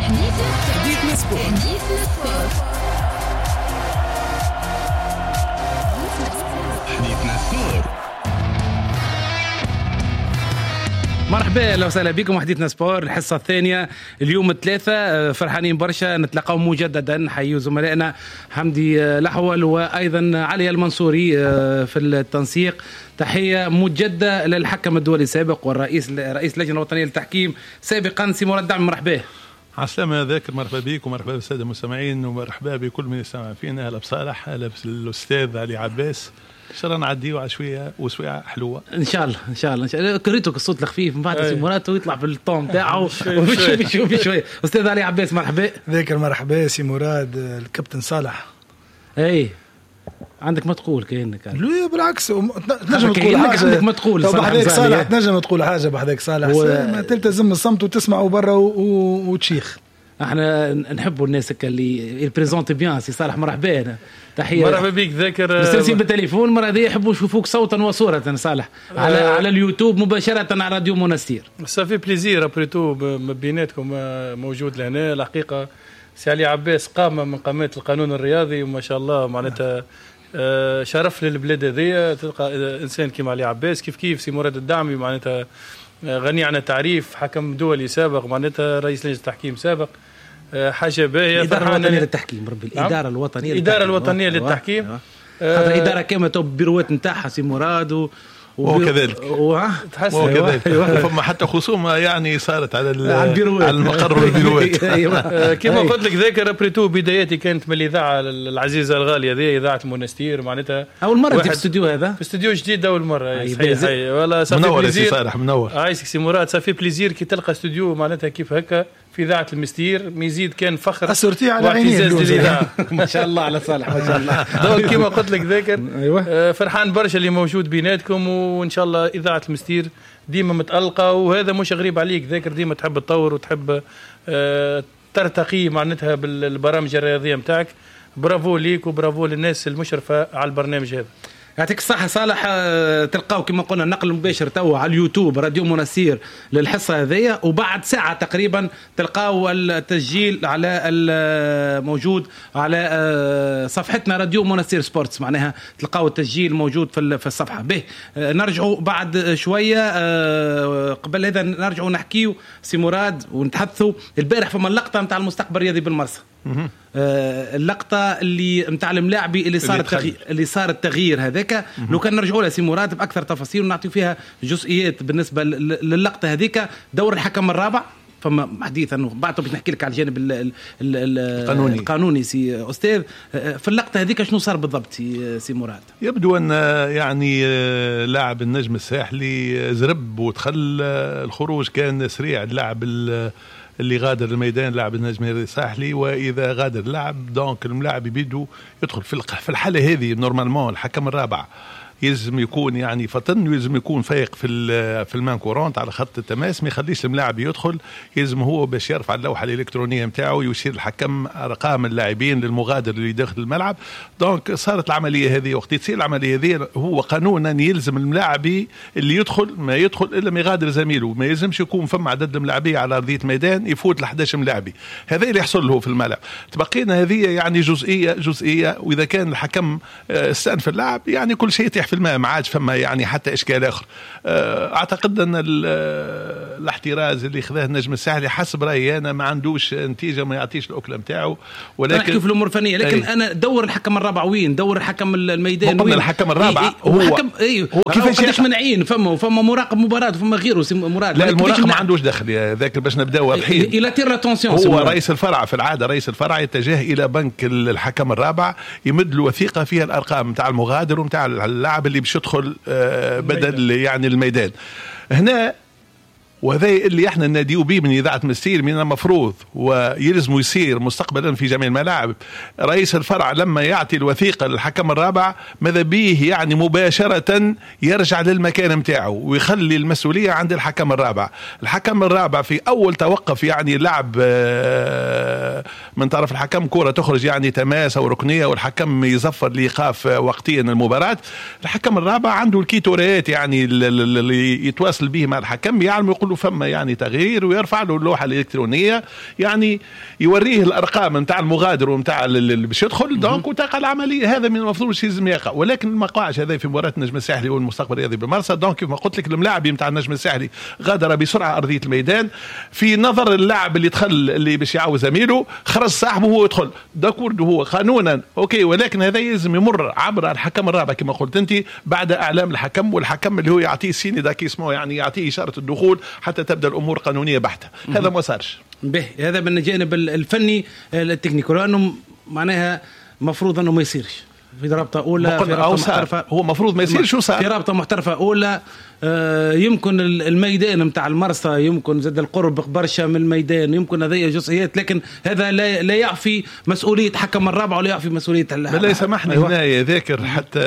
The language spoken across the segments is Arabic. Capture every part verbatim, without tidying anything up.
حديثنا سبورت. حديثنا سبورت. مرحبا، اهلا وسهلا بكم. حديثنا سبور الحصه الثانيه اليوم الثلاثاء، فرحانين برشا نتلاقاو مجددا. نحيي زملائنا حمدي لحول وايضا علي المنصوري في التنسيق. تحيه مجدده للحكم الدولي السابق والرئيس رئيس اللجنه الوطنيه للتحكيم سابقا سي مراد دعم. مرحبا. عسلامة ذاكر، مرحبا بكم ومرحبا بالساده المستمعين ومرحبا بكل من يستمع فينا. هلا بصالح، هلا بالاستاذ علي عباس. ان شاء الله نعديو على شويه وسويعه حلوه ان شاء الله. ان شاء الله ان شاء الله كريتك الصوت الخفيف من بعد سي مراد ويطلع في الطون تاعه وشوي شوي شوي. استاذ علي عباس مرحبا. ذاكر مرحبا سي مراد. الكابتن صالح اي عندك ما تقول كأنك لا بالعكس تنجم تقول حاجه. عندك ما تقول بحذاك صالح تنجم تقول حاجه بحذاك صالح و... ما تلتزم الصمت وتسمع برا و... وتشيخ. احنا نحبوا الناس اللي البريزونت بيان. سي صالح مرحبا. تحيه مرحبا بك ذاكر. مستنسين بالتليفون مرة هذه يحبوا يشوفوك صوتا وصورة صالح على أه على اليوتيوب مباشرة على راديو منستير. صافي بليزير ابريتو بيناتكم موجود لهنا. الحقيقة سي علي عباس قامة من قامات القانون الرياضي وما شاء الله معناتها شرف للبلاد هذه. تلقى انسان كيما علي عباس كيف كيف سي مراد الدعمي معناتها غني عن التعريف، حكم دولي سابق معناتها رئيس لجنة التحكيم سابق. حاجه باهيه. الاداره الوطنيه للتحكيم ربي الاداره الوطنيه الاداره الوطنيه للتحكيم خاطر الاداره كامله تو بيروات نتاعها سي مراد و وكذلك وكذلك فما حتى خصومه يعني صارت على على المقر والبيروات. كما قلت لك ذاكر بريتو بداياتي كانت من الاذاعه العزيزه الغاليه هذه اذاعه المنستير معناتها اول مره في الاستوديو هذا في استوديو جديد اول مره. صحيح ولا صافي منور سي صالح منور. عايشك سي مراد. صافي بليزير كي تلقى استوديو معناتها كيف هكا في اذاعه المستير ميزيد كان فخر اسرتي على عيني ما شاء الله على صالح ما شاء الله. دونك كما قلت لك ذاكر أيوة. فرحان برشا اللي موجود بيناتكم وان شاء الله اذاعه المستير ديما متالقه وهذا مش غريب عليك ذاكر. ديما تحب تطور وتحب أه ترتقي معناتها بالبرامج الرياضيه نتاعك. برافو ليك وبرافو للناس المشرفه على البرنامج هذا. يعطيك الصحة صالح. تلقاو كما قلنا نقل مباشر توا على اليوتيوب راديو منستير للحصة هذية وبعد ساعة تقريبا تلقاو التسجيل على الموجود على صفحتنا راديو منستير سبورتس. معناها تلقاو التسجيل موجود في الصفحة. به نرجعوا بعد شوية. قبل هذا نرجعوا نحكيو سي مراد ونتحدثوا. البارح فما اللقطة متاع المستقبل الرياضي بالمرسى. اللقطة اللي متاع الملاعبي اللي صار التغيير اللي صار التغيير هذاك. لو كان نرجعوا لها سي مراد بأكثر تفاصيل ونعطي فيها جزئيات بالنسبة للقطة هذيك. دور الحكم الرابع فما حديث انه بعد باش نحكي لك على الجانب ال ال ال القانوني القانوني سي استاذ. في اللقطه هذيك شنو صار بالضبط سي, سي مراد؟ يبدو ان يعني لاعب النجم الساحلي زرب ودخل الخروج كان سريع. اللاعب اللي غادر الميدان لاعب النجم الساحلي واذا غادر اللاعب دونك الملاعب يبدو يدخل في في الحاله هذه. نورمالمون الحكم الرابع يلزم يكون يعني فطن ويلزم يكون فايق في في المان كورونت على خط التماس. ما يخليش الملاعب يدخل. يلزم هو باش يرفع اللوحه الالكترونيه نتاعو ويشير الحكم ارقام اللاعبين للمغادر اللي داخل الملعب. دونك صارت العمليه هذه. وقت تصير العمليه هذه هو قانونا يلزم الملاعبي اللي يدخل ما يدخل الا ما يغادر زميله. ما يلزمش يكون فما عدد الملاعبيه على ارضيه ميدان يفوت ل احد عشر ملاعبي. هذا اللي يحصل له في الملعب. تبقينا هذه يعني جزئيه جزئيه. واذا كان الحكم استأنف اللاعب يعني كل شيء في الماء ما عادش فما يعني حتى اشكال اخر. اعتقد ان الاحتراز اللي خذاه النجم الساحلي حسب رايي انا ما عندوش نتيجه ما يعطيش الاكله نتاعو. ولكن نحكي في الامور الفنيه لكن أي. انا دور الحكم الرابع وين؟ دور الحكم الميدان وين؟ الحكم الرابع إيه إيه هو حكم ايوه هو كيفاش منعين فما وفما مراقب مباراه وفما غيره مراد. لا المراقب ما عندوش دخل ذاك باش نبداو الحين. الى تير لاتونسيون هو رئيس الفرع. في العاده رئيس الفرع يتجه الى بنك الحكم الرابع يمد له وثيقه فيها الارقام نتاع المغادر ونتاع اللاعب اللي باش يدخل بدل يعني الميدان هنا. وهذا اللي احنا ناديو به من اذاعه مستير من المفروض ويلزم يصير مستقبلا في جميع الملاعب. رئيس الفرع لما يعطي الوثيقه للحكم الرابع ماذا به يعني مباشره يرجع للمكان نتاعو ويخلي المسؤوليه عند الحكم الرابع. الحكم الرابع في اول توقف يعني لعب من طرف الحكم كره تخرج يعني تماس او ركنيه والحكم يزفر لايقاف وقتيا المباراه. الحكم الرابع عنده الكيتورات يعني اللي يتواصل به مع الحكم يعلم يقول له فما يعني تغيير ويرفع له اللوحه الالكترونيه يعني يوريه الارقام نتاع المغادر ونتاع اللي باش يدخل دونك وتقع العمليه. هذا من المفروض شيء لازم يقع، ولكن ما قاعش هذا في مباراه النجم الساحلي والمستقبل الرياضي بالمرسى. دونك كيف ما قلت لك الملاعب نتاع النجم الساحلي غادر بسرعه ارضيه الميدان في نظر اللاعب اللي دخل اللي باش يعاود زميله، خرج صاحبه هو يدخل داكورد هو قانونا اوكي، ولكن هذا لازم يمر عبر الحكم الرابع كما قلت انت بعد اعلام الحكم، والحكم اللي هو يعطيه سيني ذاك اسمه يعني يعطيه اشاره الدخول حتى تبدا الامور قانونيه بحته. هذا ما صارش. به هذا من الجانب الفني التكنيكي، لانه معناها مفروض انه ما يصيرش في رابطه اولى، في رابطه محترفه هو مفروض ما يصيرش. شو صار في رابطه محترفه اولى؟ آه يمكن الميدان نتاع المرسى يمكن زاد القرب برشا من الميدان، يمكن هذه جزئيات، لكن هذا لا, لا يعفي مسؤوليه حكم الرابعه ولا يعفي مسؤوليه. لا سامحني أيوة. هنا يا ذاكر حتى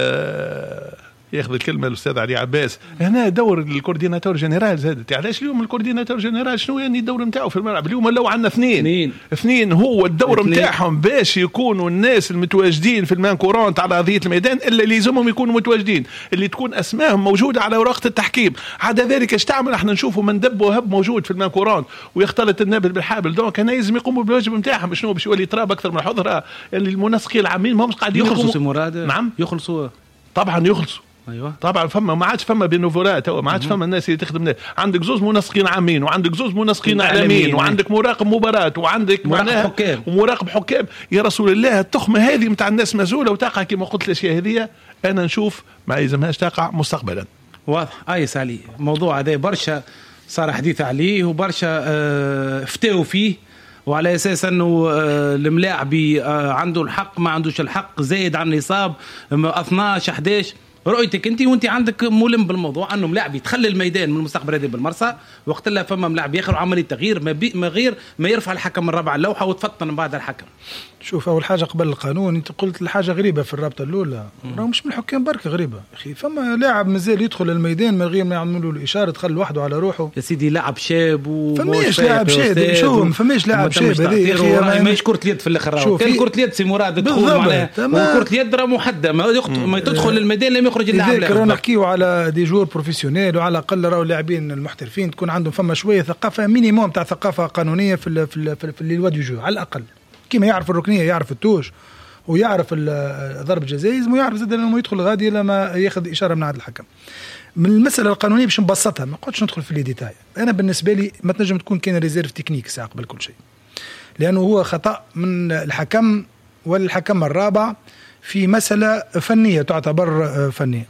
ياخذ الكلمه الاستاذ علي عباس، هنا دور الكورديناتور جنرال زادت. علاش اليوم الكورديناتور جنرال شنو يعني الدور نتاعو في الملعب؟ اليوم لو عندنا اثنين اثنين, اثنين هو الدور نتاعهم باش يكونوا الناس المتواجدين في المان كورونت على ارضيه الميدان الا اللي يلزمهم يكونوا متواجدين، اللي تكون اسمائهم موجوده على ورقه التحكيم. عدا ذلك ايش تعمل؟ احنا نشوفوا من دب وهب موجود في المان كورونت ويختلط النابل بالحابل، دونك هنا لازم يقوموا بالواجب نتاعهم. شنو باش يولي تراب اكثر من الحضره اللي المنسقين العامين ما همش قاعدين يخلصوا مراد. نعم يخلصوا طبعا يخلصوا ايوه طبعا. فما ما عادش فما بينوفولات، ما عادش فما الناس اللي تخدم. عندك زوز منسقين عامين وعندك زوز منسقين اعلاميين وعندك مراقب مباراه وعندك مراقب حكام ومراقب حكام. يا رسول الله التخمه هذه نتاع الناس مزوله وتقع كما قلت الاشياء هذه انا نشوف ما يلزمهاش تقع مستقبلا. واضح. ايس علي الموضوع هذا برشا صار حديث عليه وبرشا اه افتاوا فيه، وعلى اساس انه الملاعبي عنده الحق ما عندوش الحق، زايد عن النصاب اثناش احداش. رؤيتك انت وانت عندك ملم بالموضوع انه ملاعب يتخلى الميدان من المستقبل هذا بالمرسى، وقت لا فما ملاعب ياخذ عمليه تغيير ما, ما غير ما يرفع الحكم الرابع اللوحه وتفطن بعد الحكم. شوف اول حاجه قبل القانون انت قلت الحاجه غريبه في الرابطه الاولى، راه مش من الحكام برك غريبه اخي. فما لاعب مازال يدخل الميدان من غير ما يعملوا له اشاره، دخل لوحده على روحه يا سيدي. لاعب شاب و فماش لاعب شاب، شو ما فماش لاعب شاب هذه اخي. ما كره اليد في الاخر، كان كره اليد سي مراد تدخل معناها، وكره اليد راه محدده ما تدخل الميدان لم يخرج اللاعب. نحكيو على دي جور بروفيسيونيل، وعلى الاقل راهو اللاعبين المحترفين تكون عندهم فما شويه ثقافه مينيموم تاع ثقافه قانونيه في ال في ال في اللي دي جو على الاقل، كيما يعرف الركنيه يعرف التوش ويعرف ضرب الجزائز ويعرف زاد انه يدخل غادي لما ياخذ اشاره من عند الحكم. من المساله القانونيه باش نبسطها ما نقعدش ندخل في لي ديتاي. انا بالنسبه لي ما تنجم تكون كاين ريزيرف تكنيك ساعه قبل كل شيء، لانه هو خطا من الحكم والحكم الرابع في مساله فنيه تعتبر فنيه.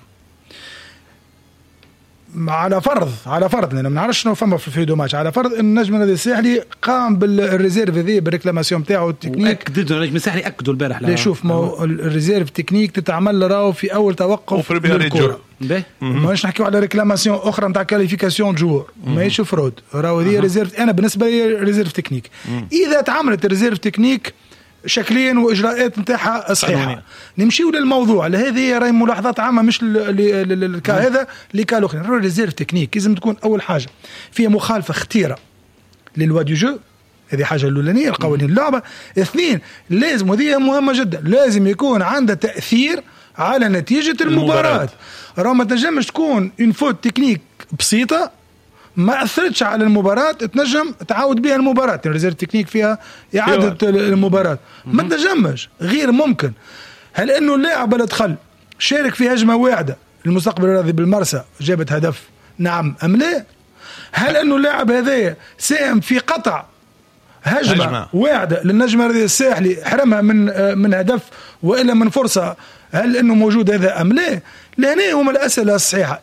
على فرض على فرض انا ما نعرفش شنو فما في الفيديو ماتش، على فرض ان النجم النادي الساحلي قام بالريزيرف ذي بالريكلاماسيون نتاعو التكنيك. اكدوا النجم الساحلي اكدوا البارح. لا شوف ما الريزيرف تكنيك تتعمل راهو في اول توقف للكره، ماش نحكيو على ريكلاماسيون اخرى نتاع كاليفيكاسيون جور ماهيش فرود، راهو هذه ريزيرف. انا بالنسبه لي ريزيرف تكنيك. اذا تعملت الريزيرف تكنيك شكليا واجراءات نتاعها صحيحه. نمشيو للموضوع لهذه راهي ملاحظات عامه مش الكا هذا اللي كان الاخرين. الريزيرف تكنيك لازم تكون اول حاجه فيها مخالفه خطيره للوا دو جو، هذه حاجه الاولانيه القوانين اللعبه. اثنين لازم وهذه مهمه جدا لازم يكون عندها تاثير على نتيجه المباراه. راه ما تنجمش تكون اون فوت تكنيك بسيطه ما أثرتش على المباراة تنجم تعاود بها المباراة. الريزيرف تكنيك فيها إعادة المباراة ما تنجمش، غير ممكن. هل إنه اللاعب اللي دخل شارك في هجمة واحدة المستقبل الرياضي بالمرسى جابت هدف نعم أم لا؟ هل إنه اللاعب هذا ساهم في قطع هجمة, هجمة. واحدة للنجم الرياضي الساحلي حرمها من من هدف وإلا من فرصة، هل إنه موجود هذا أم لا؟ لهنا هما الأسئلة الصحيحة.